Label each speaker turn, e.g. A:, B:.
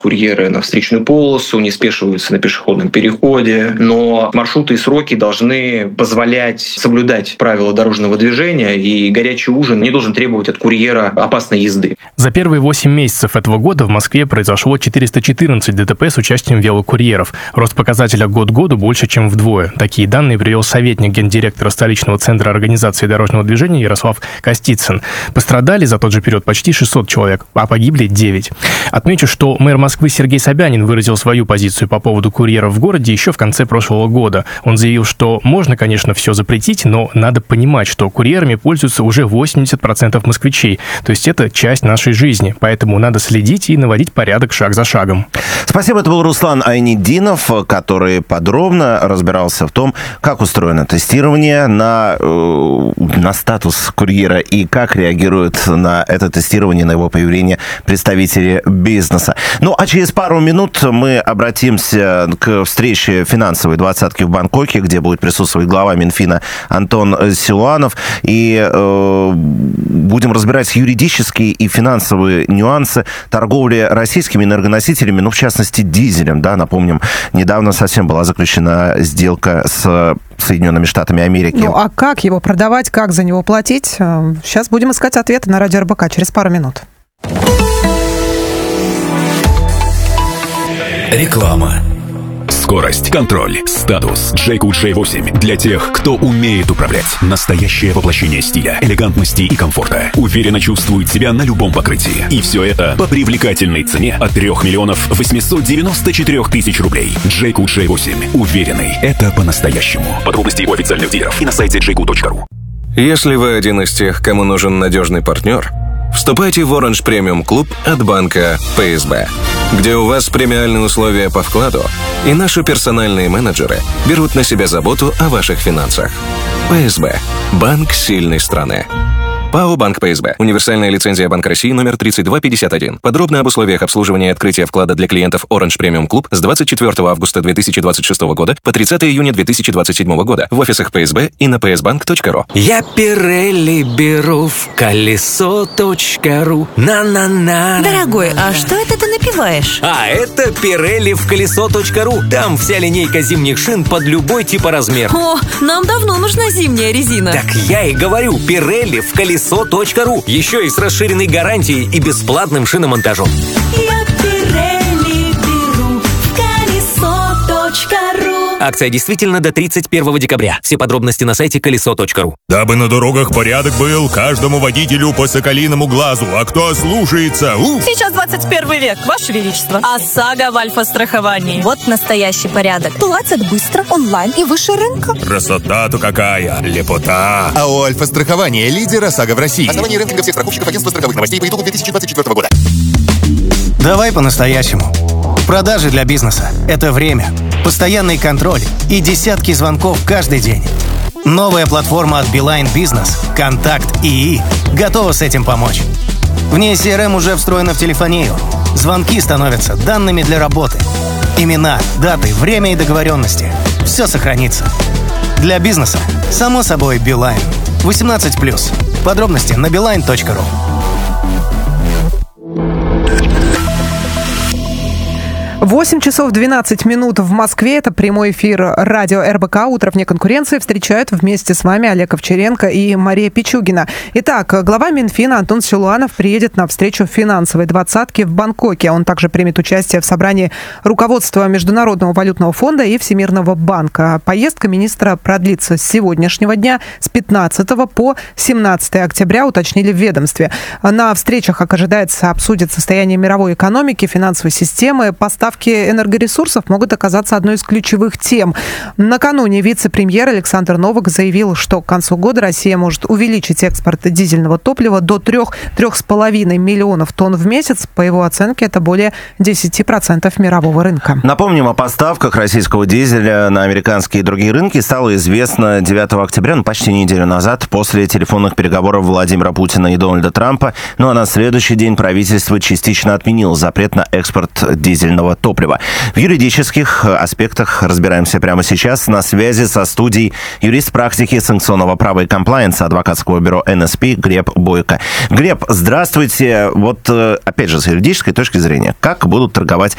A: курьеры на встречную полосу, не спешиваются на пешеходном переходе, но маршруты и сроки должны позволять соблюдать правила дорожного движения, и горячий ужин не должен требовать от курьера опасной езды.
B: За первые 8 месяцев этого года в Москве произошло 414 ДТП с участием велокурьеров. Рост показателя год к году больше, чем вдвое. Такие данные привел советник гендиректора столичного центра организации дорожного движения Ярослав Костицын. Пострадали за тот же период почти 600 человек, а погибли 9. Отмечу, что мэр Москвы Сергей Собянин выразил свою позицию по поводу курьеров в городе еще в конце прошлого года. Он заявил, что можно, конечно, все запретить, но надо понимать, что курьерами пользуются уже 80% москвичей. То есть это часть нашей жизни. Поэтому надо следить и наводить порядок шаг за шагом.
C: Спасибо. Это был Руслан Айнидинов, который подробно разбирался в том, как устроено тестирование на статус курьера и как реагируют на это тестирование, на его появление представители бизнеса. Ну, а через пару минут мы обратимся к встрече финансовой двадцатки в Бангкоке, где будет присутствовать глава Минфина Антон Силуанов, и будем разбирать юридические и финансовые нюансы торговли российскими энергоносителями, ну, в частности, дизелем, да, напомним, недавно совсем была заключена сделка с Соединенными Штатами Америки.
D: Ну, а как его продавать, как за него платить? Сейчас будем искать ответы на радио РБК через пару минут.
E: Реклама. Скорость, контроль, статус. Джейку J8 для тех, кто умеет управлять. Настоящее воплощение стиля, элегантности и комфорта. Уверенно чувствует себя на любом покрытии. И все это по привлекательной цене от 3 894 000 рублей. Джейку J8. Уверенный. Это по-настоящему. Подробности у официальных дилеров и на сайте jayco.ru.
F: Если вы один из тех, кому нужен надежный партнер, вступайте в Orange Premium Club от банка ПСБ, где у вас премиальные условия по вкладу, и наши персональные менеджеры берут на себя заботу о ваших финансах. ПСБ. Банк сильной страны. ПАО «Банк ПСБ». Универсальная лицензия Банка России номер 3251. Подробно об условиях обслуживания и открытия вклада для клиентов Orange Premium Club с 24 августа 2026 года по 30 июня 2027 года в офисах ПСБ и на psbank.ru.
G: Я Пирелли беру в колесо.ру. На-на-на.
H: Дорогой, а что это ты напиваешь?
G: А это Пирелли в колесо.ру. Там вся линейка зимних шин под любой тип и размер.
H: О, нам давно нужна зимняя резина.
G: Так я и говорю, Пирелли в колесо.ру. Еще и с расширенной гарантией и бесплатным шиномонтажом.
H: Я Пирелли беру в колесо.ру.
G: Акция действительно до 31 декабря. Все подробности на сайте колесо.ру.
I: Дабы на дорогах порядок был, каждому водителю по соколиному глазу. А кто слушается?
J: Сейчас 21 век, Ваше Величество. ОСАГО в Альфа-страховании.
H: Вот настоящий порядок. Платят быстро, онлайн и выше рынка.
I: Красота-то какая! Лепота!
K: АО «Альфа-страхование» — лидер ОСАГО в России.
L: Основание рейтинга всех страховщиков агентства страховых новостей по итогам 2024 года.
M: Давай по-настоящему. Продажи для бизнеса – это время, постоянный контроль и десятки звонков каждый день. Новая платформа от Beeline Business «Контакт ИИ» готова с этим помочь. В ней CRM уже встроена в телефонию. Звонки становятся данными для работы. Имена, даты, время и договоренности – все сохранится. Для бизнеса, само собой, Beeline. 18+. Подробности на beeline.ru.
D: 8 часов 12 минут в Москве. Это прямой эфир радио РБК. Утро вне конкуренции. Встречают вместе с вами Олег Овчаренко и Мария Пичугина. Итак, глава Минфина Антон Силуанов приедет на встречу финансовой двадцатки в Бангкоке. Он также примет участие в собрании руководства Международного валютного фонда и Всемирного банка. Поездка министра продлится с сегодняшнего дня, с 15 по 17 октября, уточнили в ведомстве. На встречах, как ожидается, обсудят состояние мировой экономики, финансовой системы, поставки энергоресурсов могут оказаться одной из ключевых тем. Накануне вице-премьер Александр Новак заявил, что к концу года Россия может увеличить экспорт дизельного топлива до 3,5 миллионов тонн в месяц. По его оценке, это более 10% мирового рынка.
C: Напомним, о поставках российского дизеля на американские и другие рынки стало известно 9 октября, почти неделю назад, после телефонных переговоров Владимира Путина и Дональда Трампа. Ну а на следующий день правительство частично отменило запрет на экспорт дизельного топлива. В юридических аспектах разбираемся прямо сейчас. На связи со студией юрист практики санкционного права и комплаенса адвокатского бюро НСП Глеб Бойко. Глеб, здравствуйте. Вот, опять же, с юридической точки зрения, как будут торговать